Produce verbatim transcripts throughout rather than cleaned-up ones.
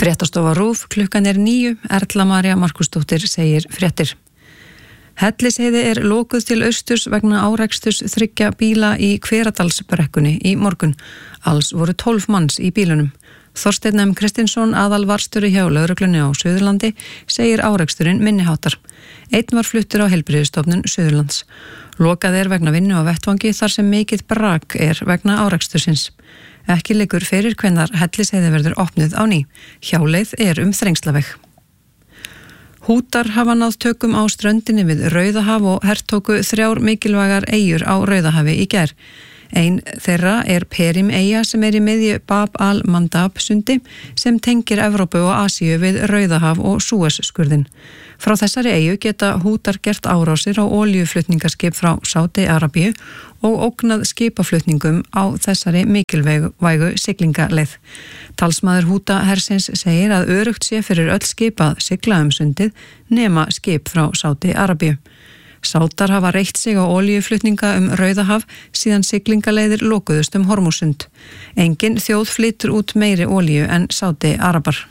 Fréttastofa RÚV, klukkan er níu, Erla María Markúsdóttir segir fréttir. Hellisheiði er lokuð til austurs vegna áreksturs þriggja bíla í Hveradalsbrekkunni í morgun. Alls voru tólf manns í bílunum. Þorsteinn M. Kristinsson, aðalvarstjóri hjá lögreglunni á Suðurlandi, segir áreksturinn minniháttar. Einn var fluttur á Heilbrigðisstofnun Suðurlands. Lokað er vegna vinnu á vettvangi þar sem mikið brak er vegna árekstursins. Ekki liggur fyrir hvenær Hellisheiði verður opnuð á ný. Hjáleið er um Þrengslaveg. Hútar hafa náð tökum á ströndinni við Rauðahaf og hertóku þrjár mikilvægar eyjur á Rauðahafi í gær. Ein þeirra er Perim-eyja sem er í miðju Bab al-Mandab sundi sem tengir Evrópu og Asíu við Rauðahaf og Súesskurðinn. Frá þessari eyju geta Hútar gert árásir á olíuflutningaskip frá Sádi-Arabíu og ógnað skipaflutningum á þessari mikilvægu siglingaleið. Talsmaður Húta hersins segir að öruggt sé fyrir öll skip að sigla um sundið nema skip frá Sádi-Arabíu. Sátar hafa reitt sig á olíuflutninga um Rauðahaf síðan siglingaleiðir lokuðust um Hormúsund. Engin þjóð flytur út meiri olíu en Sádi-Arabar.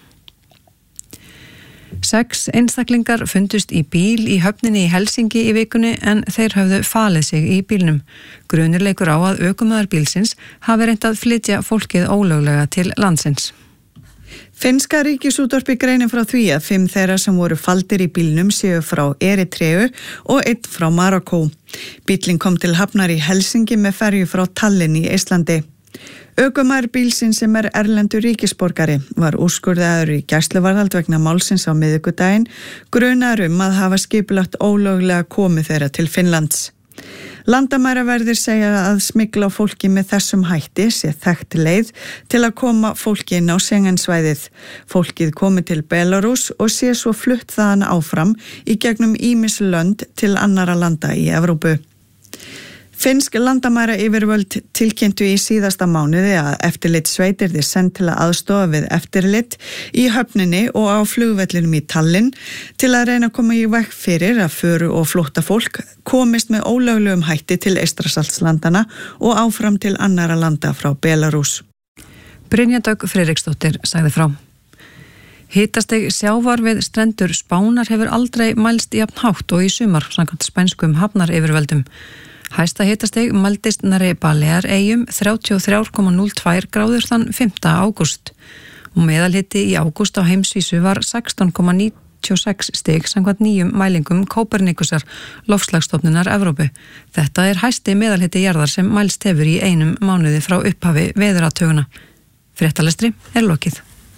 Sex einstaklingar fundust í bíl í höfninni í Helsingi í vikunni en þeir höfðu falið sig í bílnum. Grunur leikur á að ökumaður bílsins hafi reynt að flytja fólkið ólöglega til landsins. Finnska ríkisútvarpið greinir frá því að fimm þeirra sem voru faldir í bílnum séu frá Eritreu og einn frá Marokkó. Bíllinn kom til hafnar í Helsingi með ferju frá Tallinn í Eistlandi. Ökumaður bílsins sem er erlendur ríkisborgari var úrskurðaður í gæsluvarðhald vegna málsins á miðvikudaginn, grunaður um að hafa skipulagt ólöglega komu þeirra til Finnlands. Landamæraverðir segja að smygla á fólki með þessum hætti sé þekkt leið til að koma fólki inn á Schengensvæðið. Fólkið komi til Belarus og sé svo flutt þaðan áfram í gegnum ýmis lönd til annara landa í Evrópu. Finnsk landamæra yfirvöld tilkynntu í síðasta mánuði að eftirlit sveit yrði send til að aðstofa við eftirlit í höfninni og á flugvellinum í Tallinn til að reyna að koma í veg fyrir að föru og flóttafólk komist með ólöglegum hætti til Eystrasaltslandana og áfram til annara landa frá Belarus. Brynja Dögg Friðriksdóttir sagði frá. Hitastig sjávar við strendur Spánar hefur aldrei mælst jafn hátt og í sumar samkvæmt spænskum hafnaryfirvöldum. Hæsta hitastig mældist nærri Baleareyjum þrjátíu og þrjú komma núll tvær gráður þann fimmta ágúst og meðalhiti í ágúst á heimsvísu var sextán komma níutíu og sex stig samkvæmt nýjum mælingum Kópernikusar loftslagsstofnunar Evrópu. Þetta er hæsti meðalhiti jarðar sem mælst hefur í einum mánuði frá upphafi veðuratuguna. Fréttalestri er lokið.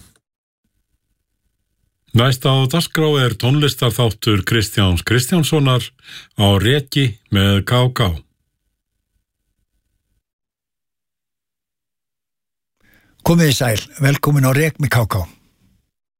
Næst á dagskrá er tónlistarþáttur Kristjáns Kristjánssonar á Reki með ká ká. Komið í sæl, velkomin á Rek með ká ká.